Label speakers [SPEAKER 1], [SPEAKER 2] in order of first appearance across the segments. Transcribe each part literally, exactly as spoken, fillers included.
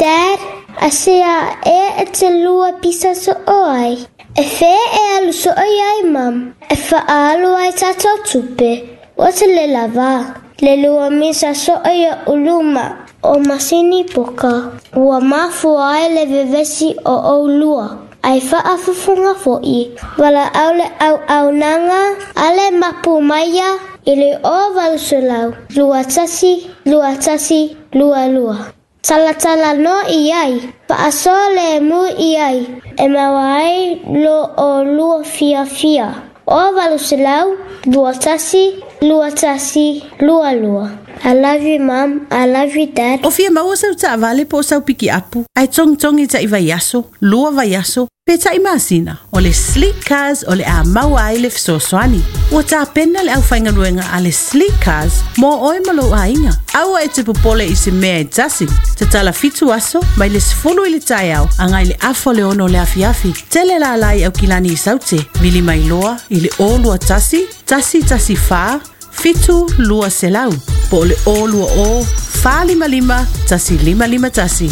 [SPEAKER 1] Dad, asia e te lua pisa so oi. E fe e alu so oi ai, Mam. E fa alu ai tato tupe. O te le lava. Le lua misa so oi uluma. O masini poka. Ua mafu ai le vevesi o o lua. Ai faa fufunga foi. Wala aule au au nanga. Ale mapu maya. Ile o valsulau. Lua tasi, lua tasi, lua lua. Tala tala no iai. Paaso le mu iai. E mawai lo o lua fia fia. O valsulau. Lua tasi, lua tasi, lua lua. I love you, Mom. I love you, Dad.
[SPEAKER 2] O fia maua sau ta vale po sau piki apu. Ai tong tong i ta i vaiaso, lua vaiaso. Pe ta i masina. O le sleek cars o le a maua ai le fisosoani. O ta pena le au whainga ruenga a le sleek cars mo oe malo a inga. Aua e te popole i se mea e tasi. Te tala fitu aso, mai le sifulu i le tai au. Angai le afo le ono le afi afi. Tele la alai au kilani i saute. Mili mai loa i le o lua tasi. Tasi tasi faa. Fitu lua selau. Po le o lua o. Faa lima lima. Tasi lima lima tasi.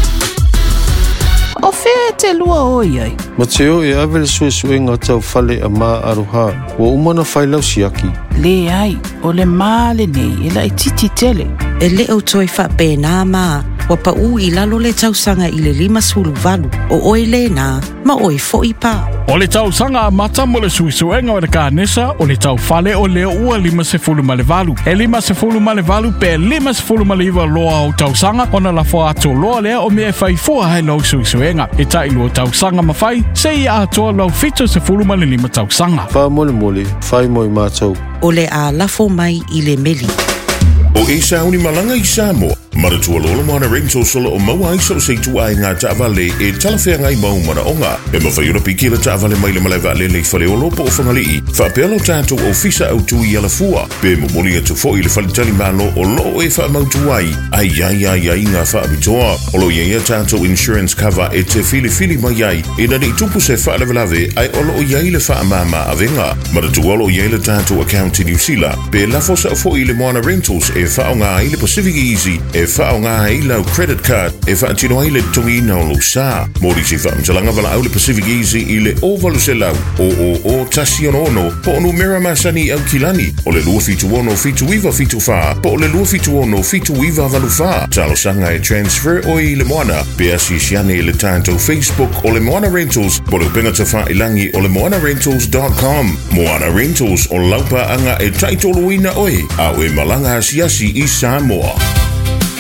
[SPEAKER 3] O fea te lua o iai.
[SPEAKER 4] Ma te o e awe le sue sue ngā tau fale a mā aroha. Wa umana whailau siaki.
[SPEAKER 3] Le ai, o le mā le nei, e la i titi tele.
[SPEAKER 5] E le au toi wha pēnā mā. Wa pa u i lalo le tausanga i le lima sulu valu. O oi le nā, ma oi fo i pā.
[SPEAKER 6] O le tausanga a mata mo le suisuenga o le kānesa o le tau fale o leo ua lima se fulu ma le valu. E lima se fulu ma le valu pe lima se fulu ma le iwa loa o tausanga o na la fo ato loa lea o mea fai fua hai lau suisuenga. E tai lua tausanga ma fai, se i a atoa lau fito se fulu ma le lima tausanga.
[SPEAKER 4] Wha mole mole, fai moi mātou.
[SPEAKER 5] O le a lafo mai i le meli.
[SPEAKER 7] O e sauni malanga i Samoa. Maratua lola mana rento solo o maua ai so sei tu ai ngā taavale e talawhea ngai mau mana onga. E mawhaiura piki la taavale mai le malaiwa le le whale o lopo o whangalii. Whapealo tātou o fisa au tui ala fua. Pe mumoli atu fo i le whalitali malo o loo e wha mautu ai. Ai ai ai ai ngā wha abitoa. O lo iai tātou insurance cover e te fili fili mai ai. E nani tupu se wha levelave ai o loo iai le wha mama avenga. Maratua lo iai le tātou account i New Zealand. Pe lafo sa fo i le moana rentals e wha o ngā i le Pacific Easy. E wha o ngā hei lau credit card e wha tino ai le tongi na o lo sa. Mori si wha mtalanga wala au le Pacific Easy i le ovalu se lau. O o o tasi ono ono po onu mera masani au kilani. O le lua fitu ono fitu iwa fitu wha. Po o le lua fitu ono fitu iwa valu wha. Talo sanga e transfer o i le moana. Pe asi siane i le tātou Facebook o le Moana Rentals. Po le penga te wha ilangi o le moana rentals dot com. Moana Rentals o laupa anga e taitolo ina oi. Au e malanga asiasi i Samoa.